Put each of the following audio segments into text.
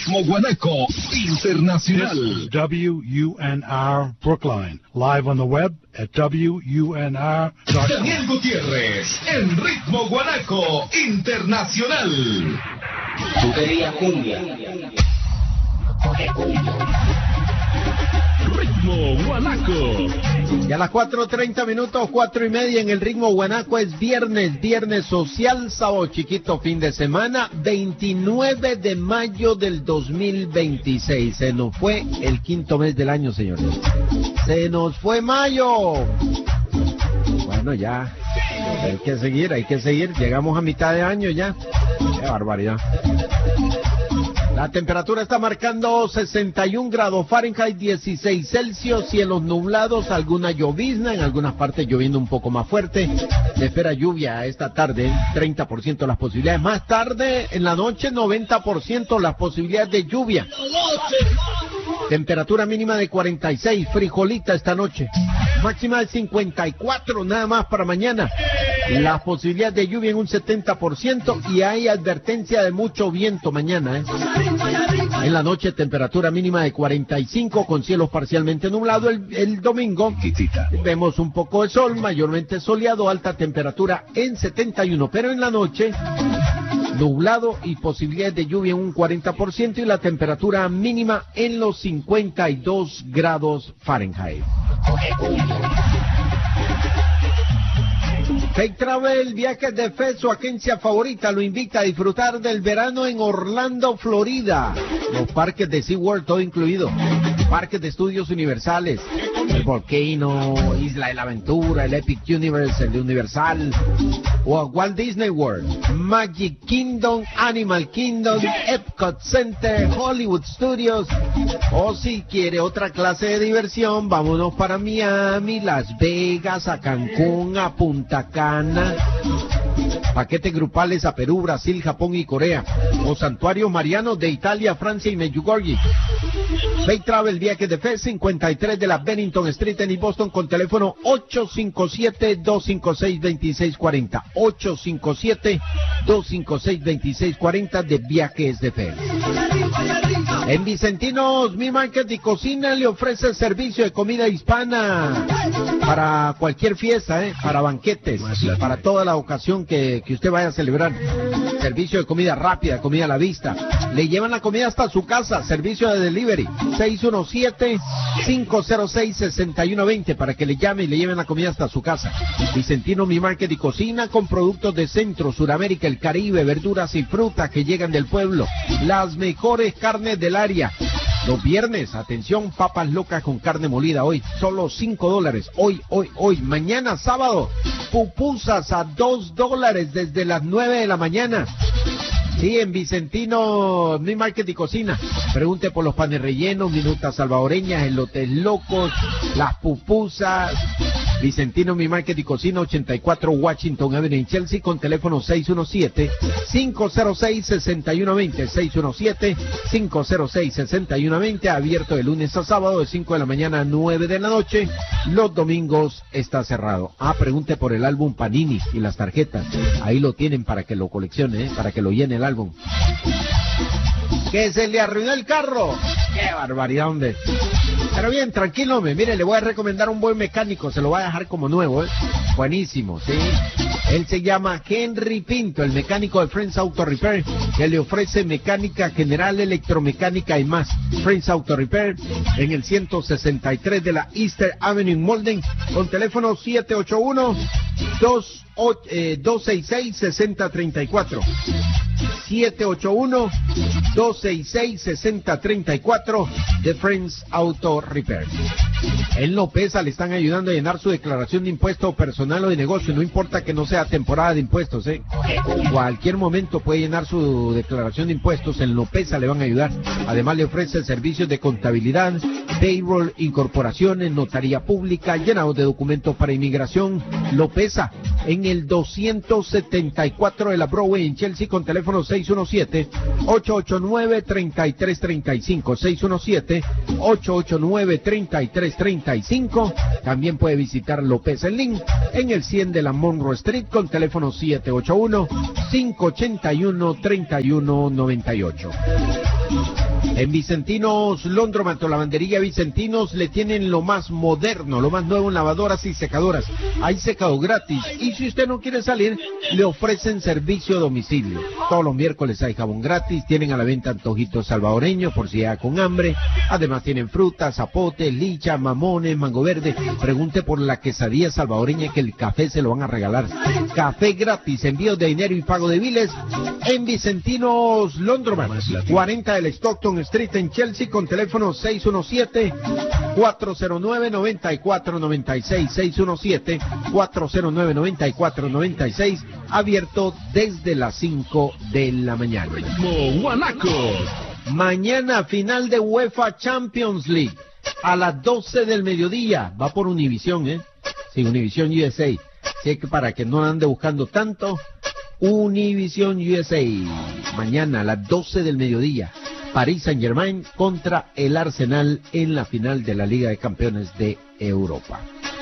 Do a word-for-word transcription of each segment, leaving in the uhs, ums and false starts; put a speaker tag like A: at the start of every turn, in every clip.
A: Ritmo Guanaco Internacional.
B: This is W U N R Brookline, live on the web at W U N R dot com.
A: Daniel Gutiérrez en Ritmo Guanaco Internacional.
C: Tubería cumbia.
A: Ritmo Guanaco.
D: Ya a las cuatro treinta minutos, cuatro y media en el Ritmo Guanaco. Es viernes, viernes social, sábado chiquito, fin de semana, veintinueve de mayo del dos mil veintiséis. Se nos fue el quinto mes del año, señores. Se nos fue mayo. Bueno, ya, hay que seguir, hay que seguir. Llegamos a mitad de año ya. Qué barbaridad. La temperatura está marcando sesenta y un grados Fahrenheit, dieciséis Celsius, cielos nublados, alguna llovizna, en algunas partes lloviendo un poco más fuerte. Se espera lluvia esta tarde, treinta por ciento las posibilidades. Más tarde, en la noche, noventa por ciento las posibilidades de lluvia. Temperatura mínima de cuarenta y seis, frijolita esta noche. Máxima de cincuenta y cuatro, nada más para mañana. Las posibilidades de lluvia en un setenta por ciento y hay advertencia de mucho viento mañana, ¿eh? En la noche, temperatura mínima de cuarenta y cinco con cielos parcialmente nublados. El, el domingo vemos un poco de sol, mayormente soleado, alta temperatura en setenta y uno, pero en la noche nublado y posibilidades de lluvia en un cuarenta por ciento y la temperatura mínima en los cincuenta y dos grados Fahrenheit. Fake Travel, viajes de fe, su agencia favorita, lo invita a disfrutar del verano en Orlando, Florida. Los parques de SeaWorld, todo incluido. Parques de estudios universales. El Volcano, Isla de la Aventura, el Epic Universe, el de Universal. O Walt Disney World, Magic Kingdom, Animal Kingdom, Epcot Center, Hollywood Studios. O si quiere otra clase de diversión, vámonos para Miami, Las Vegas, a Cancún, a Punta Cana. Paquetes grupales a Perú, Brasil, Japón y Corea. O santuarios marianos de Italia, Francia y Medjugorje. Fake Travel, viajes de fe, cincuenta y tres de la Bennington Street en Boston, con teléfono ocho cinco siete, dos cinco seis, dos seis cuatro cero. ocho cinco siete, dos cinco seis, dos seis cuatro cero de viajes de fe. En Vicentinos, Mi Market y Cocina le ofrece servicio de comida hispana para cualquier fiesta, ¿eh? Para banquetes, para toda la ocasión que, que usted vaya a celebrar. Servicio de comida rápida, comida a la vista. Le llevan la comida hasta su casa, servicio de delivery. seis uno siete, cinco cero seis, seis uno dos cero para que le llame y le lleven la comida hasta su casa. Vicentino Mi Market y Cocina con productos de Centro, Suramérica, el Caribe, verduras y frutas que llegan del pueblo. Las mejores carnes del área. Los viernes, atención, papas locas con carne molida hoy, solo cinco dólares. Hoy, hoy, hoy. Mañana, sábado, pupusas a dos dólares desde las nueve de la mañana. Sí, en Vicentino, Mi Market y Cocina. Pregunte por los panes rellenos, minutas salvadoreñas, elotes locos, las pupusas. Vicentino, Mi Market y Cocina, ochenta y cuatro Washington Avenue en Chelsea, con teléfono seis uno siete, cinco cero seis, seis uno dos cero, seis uno siete, cinco cero seis, seis uno dos cero, abierto de lunes a sábado de cinco de la mañana a nueve de la noche. Los domingos está cerrado. Ah, pregunte por el álbum Panini y las tarjetas. Ahí lo tienen para que lo coleccione, ¿eh? Para que lo llene el álbum. Que se le arruinó el carro. Qué barbaridad, hombre. Pero bien, tranquilo, hombre. Mire, le voy a recomendar un buen mecánico. Se lo voy a dejar como nuevo, ¿eh? Buenísimo, ¿sí? Él se llama Henry Pinto, el mecánico de Friends Auto Repair, que le ofrece mecánica general, electromecánica y más. Friends Auto Repair en el ciento sesenta y tres de la Easter Avenue en Molden, con teléfono siete ocho uno, dos seis seis, seis cero tres cuatro. siete ocho uno, dos seis seis, seis cero tres cuatro de Friends Auto Repair. En Lopeza le están ayudando a llenar su declaración de impuesto personal o de negocio, no importa que no sea temporada de impuestos, ¿eh? Cualquier momento puede llenar su declaración de impuestos, en Lopeza le van a ayudar. Además le ofrece servicios de contabilidad, payroll, incorporaciones, notaría pública, llenado de documentos para inmigración. Lopeza, en el doscientos setenta y cuatro de la Broadway en Chelsea, con teléfono seis uno siete, ocho ocho nueve, tres tres tres cinco, seis uno siete, ocho ocho nueve, tres tres tres treinta y cinco. También puede visitar López el Link en el cien de la Monroe Street con teléfono siete ocho uno, cinco ocho uno, tres uno nueve ocho. En Vicentinos Londromat, lavandería Vicentinos, le tienen lo más moderno, lo más nuevo en lavadoras y secadoras. Hay secado gratis y si usted no quiere salir, le ofrecen servicio a domicilio. Todos los miércoles hay jabón gratis, tienen a la venta antojitos salvadoreños por si ya con hambre. Además tienen frutas, zapote, licha, mamones, mango verde. Pregunte por la quesadilla salvadoreña que el café se lo van a regalar. Café gratis, envío de dinero y pago de biles en Vicentinos Londromat, cuarenta del Stockton Street en Chelsea con teléfono seis uno siete, cuatro cero nueve, nueve cuatro nueve seis, seis uno siete, cuatro cero nueve, nueve cuatro nueve seis, abierto desde las cinco de la mañana.
A: Ritmo Guanaco.
D: Mañana final de UEFA Champions League a las doce del mediodía, va por Univision, ¿eh? Sí, Univision U S A. Así que para que no ande buscando tanto, Univision U S A. Mañana a las doce del mediodía. Paris Saint-Germain contra el Arsenal en la final de la Liga de Campeones de Europa.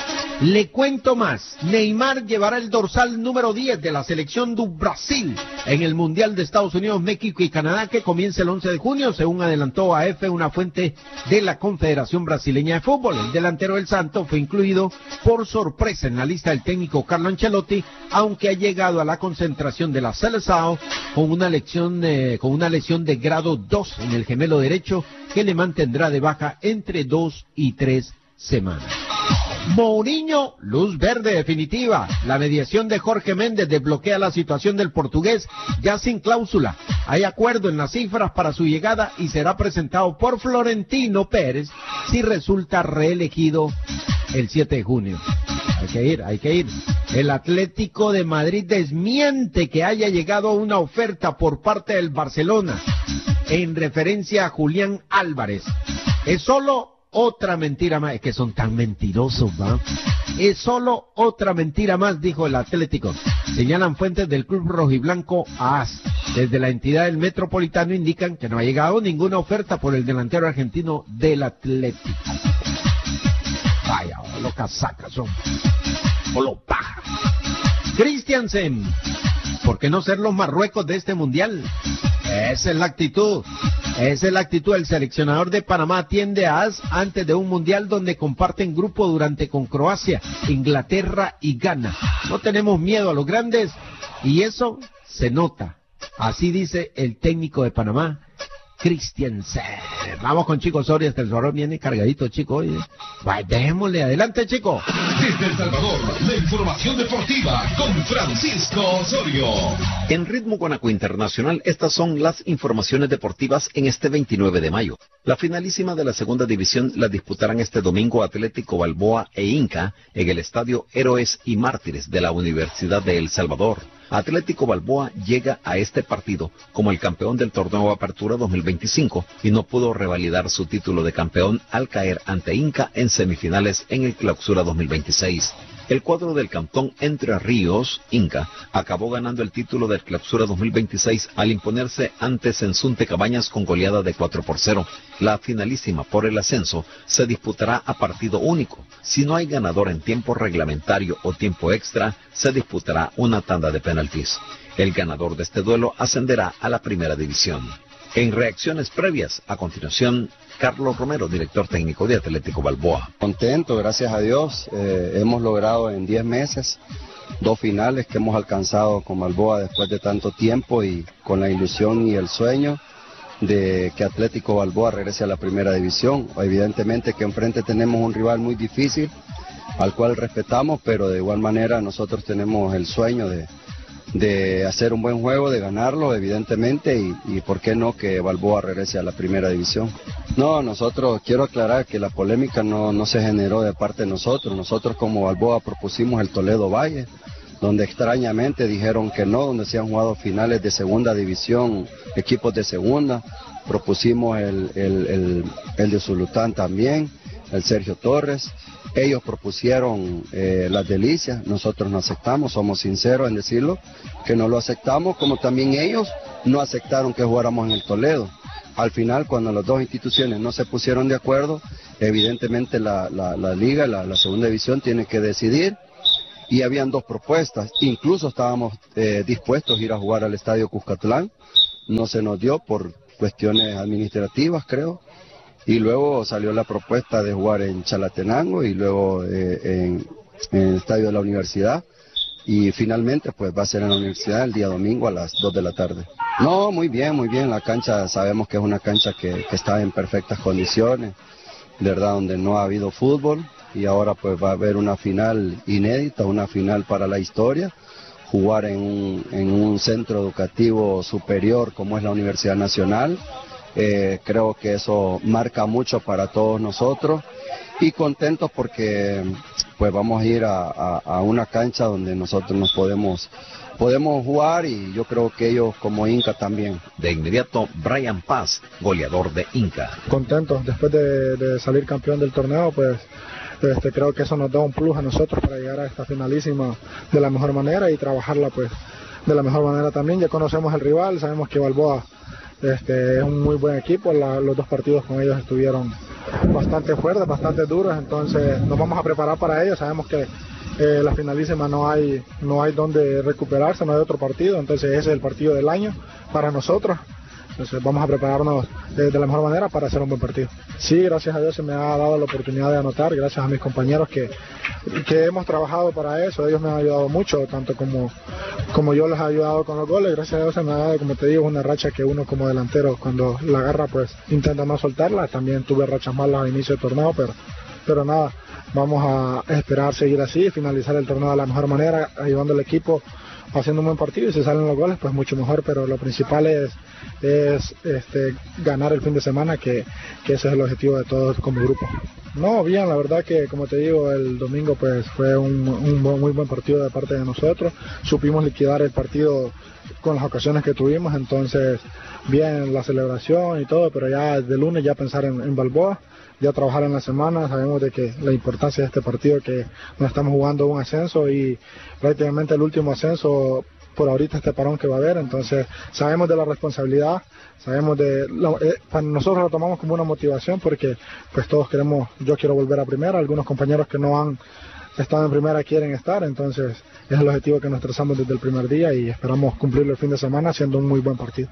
D: Le cuento más, Neymar llevará el dorsal número diez de la selección do Brasil en el Mundial de Estados Unidos, México y Canadá que comienza el once de junio, según adelantó A F, una fuente de la Confederación Brasileña de Fútbol. El delantero del Santo fue incluido por sorpresa en la lista del técnico Carlo Ancelotti, aunque ha llegado a la concentración de la Seleção con una lesión, eh, con una lesión de grado dos en el gemelo derecho que le mantendrá de baja entre dos y tres semanas. Mourinho, luz verde definitiva. La mediación de Jorge Méndez desbloquea la situación del portugués ya sin cláusula. Hay acuerdo en las cifras para su llegada y será presentado por Florentino Pérez si resulta reelegido el siete de junio. Hay que ir, hay que ir. El Atlético de Madrid desmiente que haya llegado una oferta por parte del Barcelona en referencia a Julián Álvarez. Es solo otra mentira más, es que son tan mentirosos, ¿va? Es solo otra mentira más, dijo el Atlético. Señalan fuentes del club rojiblanco A A S. Desde la entidad del Metropolitano indican que no ha llegado ninguna oferta por el delantero argentino del Atlético. Vaya, lo casacas son. O lo paja. Christiansen, ¿por qué no ser los Marruecos de este mundial? Esa es la actitud. Esa es la actitud. El seleccionador de Panamá atiende a A S antes de un mundial donde comparten grupo durante con Croacia, Inglaterra y Ghana. No tenemos miedo a los grandes y eso se nota. Así dice el técnico de Panamá, Christiansen. Vamos con Chico Soria, hasta el Salvador viene cargadito, Chico. Oye. Pues démosle, adelante, Chico.
A: Desde El Salvador, la información deportiva con Francisco Osorio.
E: En Ritmo Guanaco Internacional, estas son las informaciones deportivas en este veintinueve de mayo. La finalísima de la segunda división la disputarán este domingo Atlético Balboa e Inca en el estadio Héroes y Mártires de la Universidad de El Salvador. Atlético Balboa llega a este partido como el campeón del torneo Apertura dos mil veinticinco y no pudo revalidar su título de campeón al caer ante Inca en semifinales en el Clausura dos mil veintiséis. El cuadro del Cantón Entre Ríos, Inca, acabó ganando el título del Clausura dos mil veintiséis al imponerse ante Sensunte Cabañas con goleada de cuatro por cero. La finalísima por el ascenso se disputará a partido único. Si no hay ganador en tiempo reglamentario o tiempo extra, se disputará una tanda de penaltis. El ganador de este duelo ascenderá a la primera división. En reacciones previas, a continuación, Carlos Romero, director técnico de Atlético Balboa.
F: Contento, gracias a Dios. Eh, hemos logrado en diez meses dos finales que hemos alcanzado con Balboa después de tanto tiempo y con la ilusión y el sueño de que Atlético Balboa regrese a la primera división. Evidentemente que enfrente tenemos un rival muy difícil al cual respetamos, pero de igual manera nosotros tenemos el sueño de de hacer un buen juego, de ganarlo evidentemente y, y por qué no que Balboa regrese a la primera división. No, nosotros, quiero aclarar que la polémica no, no se generó de parte de nosotros. Nosotros como Balboa propusimos el Toledo Valle, donde extrañamente dijeron que no, donde se han jugado finales de segunda división, equipos de segunda. Propusimos el, el, el, el de Zulután también, el Sergio Torres. Ellos propusieron eh, Las Delicias, nosotros no aceptamos, somos sinceros en decirlo, que no lo aceptamos, como también ellos no aceptaron que jugáramos en el Toledo. al final, cuando las dos instituciones no se pusieron de acuerdo, evidentemente la, la, la liga, la, la segunda división tiene que decidir, y habían dos propuestas. Incluso estábamos eh, dispuestos a ir a jugar al estadio Cuscatlán, no se nos dio por cuestiones administrativas, creo, y luego salió la propuesta de jugar en Chalatenango y luego eh, en, en el estadio de la universidad, y finalmente pues va a ser en la universidad el día domingo a las dos de la tarde. No, muy bien, muy bien, la cancha sabemos que es una cancha que, que está en perfectas condiciones, de verdad, donde no ha habido fútbol, y ahora pues va a haber una final inédita, una final para la historia, jugar en un, en un centro educativo superior como es la Universidad Nacional. Eh, creo que eso marca mucho para todos nosotros, y contentos porque pues vamos a ir a, a, a una cancha donde nosotros nos podemos podemos jugar, y yo creo que ellos como Inca también.
E: De inmediato, Brian Paz, goleador de Inca.
G: Contentos después de, de salir campeón del torneo, pues este, creo que eso nos da un plus a nosotros para llegar a esta finalísima de la mejor manera y trabajarla pues de la mejor manera también. Ya conocemos el rival, sabemos que Balboa este, es un muy buen equipo, la, los dos partidos con ellos estuvieron bastante fuertes, bastante duros, entonces nos vamos a preparar para ellos. Sabemos que eh, la finalísima no hay no hay donde recuperarse, no hay otro partido, entonces ese es el partido del año para nosotros. Entonces vamos a prepararnos de, de la mejor manera para hacer un buen partido. Sí, gracias a Dios se me ha dado la oportunidad de anotar, gracias a mis compañeros que, que hemos trabajado para eso. Ellos me han ayudado mucho, tanto como, como yo les he ayudado con los goles. Gracias a Dios se me ha dado, como te digo, una racha que uno como delantero cuando la agarra pues intenta no soltarla. También tuve rachas malas al inicio del torneo, pero, pero nada, vamos a esperar seguir así, finalizar el torneo de la mejor manera, ayudando al equipo, haciendo un buen partido, y si salen los goles pues mucho mejor, pero lo principal es, es este, ganar el fin de semana, que, que ese es el objetivo de todos como grupo. No, bien, la verdad que como te digo, el domingo pues fue un, un muy buen partido de parte de nosotros, supimos liquidar el partido con las ocasiones que tuvimos, entonces bien la celebración y todo, pero ya de lunes ya pensar en, en Balboa, ya trabajar en la semana. Sabemos de que la importancia de este partido, que nos estamos jugando un ascenso y prácticamente el último ascenso por ahorita, este parón que va a haber, entonces sabemos de la responsabilidad, sabemos de, lo, eh, para nosotros lo tomamos como una motivación, porque pues todos queremos, yo quiero volver a primera, algunos compañeros que no han estado en primera quieren estar, entonces es el objetivo que nos trazamos desde el primer día y esperamos cumplirlo el fin de semana haciendo un muy buen partido.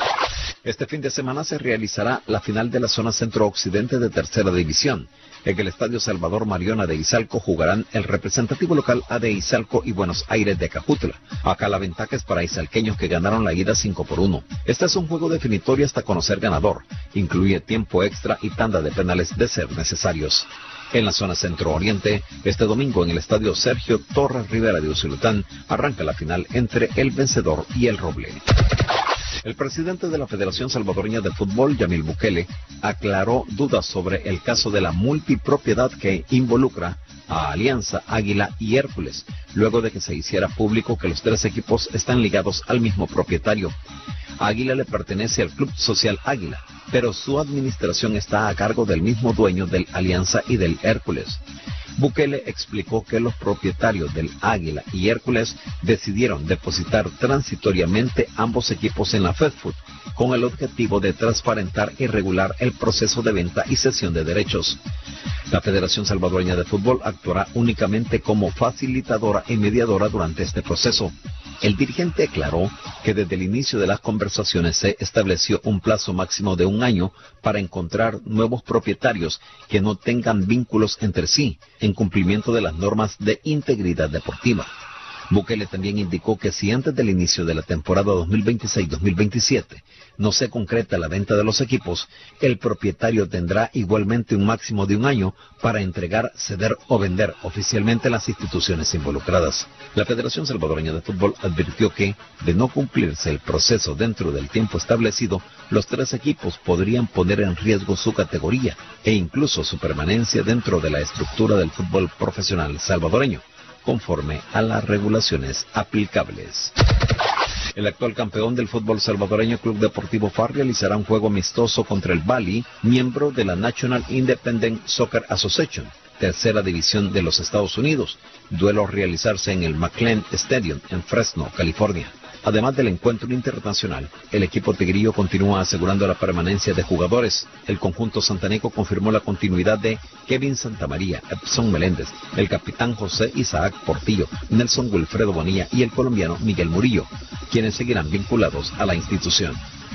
E: Este fin de semana se realizará la final de la zona centro-occidente de tercera división. En el estadio Salvador Mariona de Izalco jugarán el representativo local A de Izalco y Buenos Aires de Cajutla. Acá la ventaja es para izalqueños, que ganaron la ida cinco por uno. Este es un juego definitorio hasta conocer ganador. Incluye tiempo extra y tanda de penales de ser necesarios. En la zona centro-oriente, este domingo en el estadio Sergio Torres Rivera de Usulután, arranca la final entre el Vencedor y el Roble. El presidente de la Federación Salvadoreña de Fútbol, Yamil Bukele, aclaró dudas sobre el caso de la multipropiedad que involucra a Alianza, Águila y Hércules, luego de que se hiciera público que los tres equipos están ligados al mismo propietario. Águila le pertenece al Club Social Águila, pero su administración está a cargo del mismo dueño del Alianza y del Hércules. Bukele explicó que los propietarios del Águila y Hércules decidieron depositar transitoriamente ambos equipos en la FEDFUT, con el objetivo de transparentar y regular el proceso de venta y cesión de derechos. La Federación Salvadoreña de Fútbol actuará únicamente como facilitadora y mediadora durante este proceso. El dirigente aclaró que desde el inicio de las conversaciones se estableció un plazo máximo de un año para encontrar nuevos propietarios que no tengan vínculos entre sí, en cumplimiento de las normas de integridad deportiva. Bukele también indicó que si antes del inicio de la temporada dos mil veintiséis dos mil veintisiete no se concreta la venta de los equipos, el propietario tendrá igualmente un máximo de un año para entregar, ceder o vender oficialmente las instituciones involucradas. La Federación Salvadoreña de Fútbol advirtió que, de no cumplirse el proceso dentro del tiempo establecido, los tres equipos podrían poner en riesgo su categoría e incluso su permanencia dentro de la estructura del fútbol profesional salvadoreño, conforme a las regulaciones aplicables. El actual campeón del fútbol salvadoreño, Club Deportivo F A R, realizará un juego amistoso contra el Bali, miembro de la National Independent Soccer Association, tercera división de los Estados Unidos. Duelo a realizarse en el McLean Stadium en Fresno, California. Además del encuentro internacional, el equipo tigrillo continúa asegurando la permanencia de jugadores. El conjunto santaneco confirmó la continuidad de Kevin Santamaría, Epson Meléndez, el capitán José Isaac Portillo, Nelson Wilfredo Bonilla y el colombiano Miguel Murillo, quienes seguirán vinculados a la institución.